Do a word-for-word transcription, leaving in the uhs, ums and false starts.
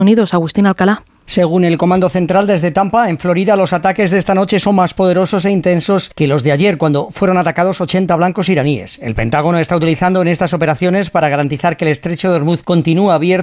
Unidos, Agustín Alcalá. Según el Comando Central, desde Tampa, en Florida, los ataques de esta noche son más poderosos e intensos que los de ayer, cuando fueron atacados ochenta blancos iraníes. El Pentágono está utilizando en estas operaciones para garantizar que el estrecho de Hormuz continúa abierto